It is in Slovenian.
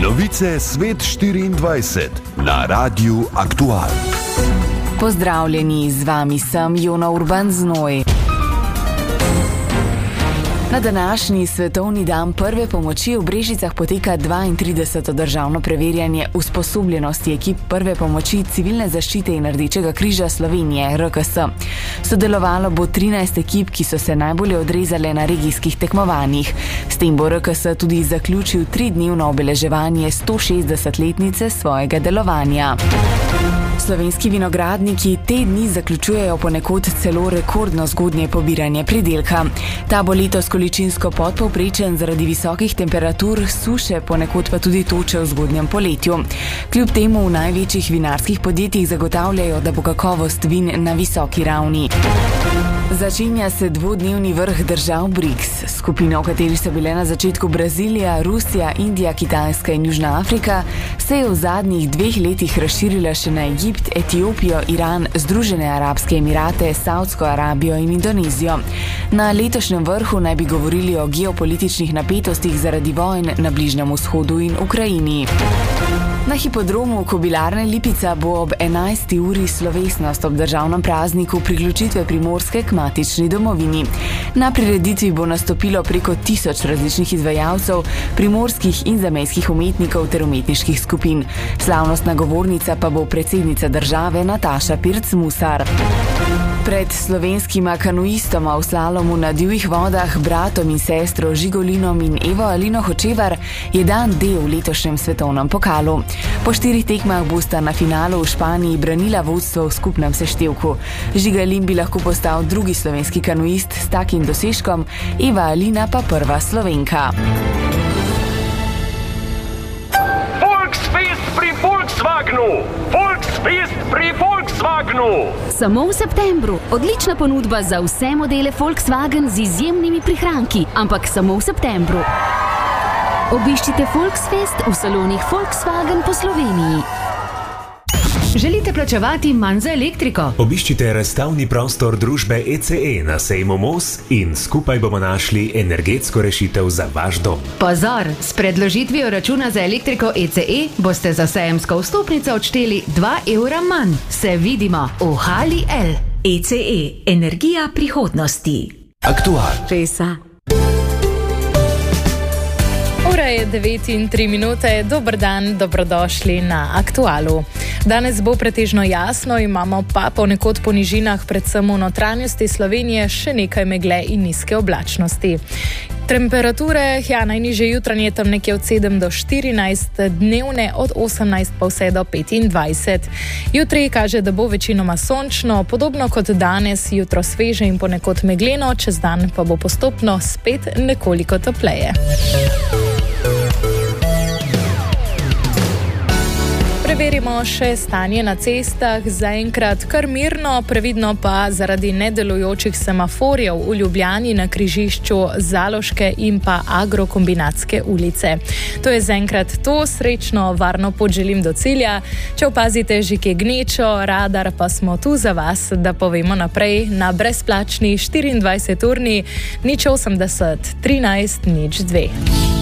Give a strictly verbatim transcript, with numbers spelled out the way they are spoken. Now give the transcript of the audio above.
Novice Svet štiriindvajset na Radiu Aktual. Pozdravljeni, z vami sem Jona Urban Znoj. Na današnji svetovni dan prve pomoči v Brežicah poteka dvaintrideseto državno preverjanje usposobljenosti ekip prve pomoči civilne zaščite in Rdečega križa Slovenije, R K S. Sodelovalo bo trinajst ekip, ki so se najbolje odrezale na regijskih tekmovanjih. S tem bo R K S tudi zaključil tridnevno obeleževanje stošestdesetletnice svojega delovanja. Slovenski vinogradniki te dni zaključujejo ponekod celo rekordno zgodnje pobiranje pridelka. Ta bo letos količinsko podpovprečen zaradi visokih temperatur, suše, ponekod pa tudi toče v zgodnjem poletju. Kljub temu v največjih vinarskih podjetjih zagotavljajo, da bo kakovost vin na visoki ravni. Začenja se dvodnevni vrh držav BRICS, skupina, v kateri so bile na začetku Brazilija, Rusija, Indija, Kitajska in Južna Afrika, se je v zadnjih dveh letih razširila še na Egipt, Etiopijo, Iran, Združene arabske emirate, Saudsko Arabijo in Indonezijo. Na letošnjem vrhu naj bi govorili o geopolitičnih napetostih zaradi vojn na Bližnjem vzhodu in Ukrajini. Na hipodromu Kobilarne Lipica bo ob enajsti uri slovesnost ob državnem prazniku priključitve Primorske k matični domovini. Na prireditvi bo nastopilo preko tisoč različnih izvajalcev, primorskih in zamejskih umetnikov ter umetniških skupin. Slavnostna govornica pa bo predsednica države Nataša Pirc Musar. Pred slovenskima kanuistoma v slalomu na divjih vodah, bratom in sestro Žigolinom in Evo Alino Hočevar, je dan D v letošnjem svetovnem pokalu. Po štirih tekmah bosta na finalu v Španiji branila vodstvo v skupnem seštevku. Žigalin bi lahko postal drugi slovenski kanuist s takim dosežkom, Eva Alina pa prva Slovenka. Volksfest pri Volkswagenu! Volksfest pri Volkswagenu! Samo v septembru. Odlična ponudba za vse modele Volkswagen z izjemnimi prihranki, ampak samo v septembru. Obiščite Volksfest v salonih Volkswagen po Sloveniji. Želite plačevati manj za elektriko? Obiščite razstavni prostor družbe E C E na sejmu Mos in skupaj bomo našli energetsko rešitev za vaš dom. Pozor, s predložitvijo računa za elektriko E C E boste za sejemsko vstopnico odšteli dva evra manj. Se vidimo v Hali L. E C E, energija prihodnosti. Aktual. Česa? Ura je devet in tri minute, dober dan, dobrodošli na Aktualu. Danes bo pretežno jasno, imamo pa ponekod po nižinah, predvsem v notranjosti Slovenije, še nekaj megle in nizke oblačnosti. Temperature, ja, najnižje jutranje tam nekje od sedem do štirinajst, dnevne od osemnajst pa vse do petindvajset. Jutri kaže, da bo večinoma sončno, podobno kot danes, jutro sveže in ponekod megleno, čez dan pa bo postopno spet nekoliko topleje. Preverimo še stanje na cestah, zaenkrat kar mirno, previdno pa zaradi nedelujočih semaforjev v Ljubljani na križišču Zaloške in pa Agrokombinatske ulice. To je zaenkrat to, srečno, varno pot želim do cilja. Če opazite že kje gnečo, radar, pa smo tu za vas, da povemo naprej na brezplačni štiriindvajseturni nič osemdeset trinajst nič dve.